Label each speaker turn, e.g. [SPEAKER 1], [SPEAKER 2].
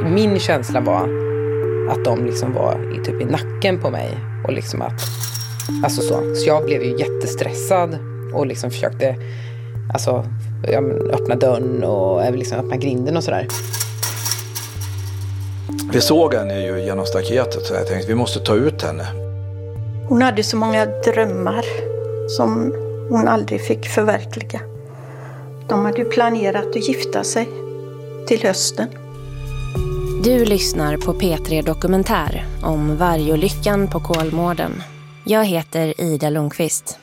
[SPEAKER 1] min känsla var att de liksom var typ i nacken på mig. Och liksom att, alltså så jag blev ju jättestressad och liksom försökte öppna dörren och liksom öppna grinden och sådär.
[SPEAKER 2] Vi såg henne ju genom staketet så jag tänkte vi måste ta ut henne.
[SPEAKER 3] Hon hade så många drömmar som hon aldrig fick förverkliga. De hade ju planerat att gifta sig till hösten.
[SPEAKER 4] Du lyssnar på P3 Dokumentär om vargolyckan på Kolmården. Jag heter Ida Lundqvist.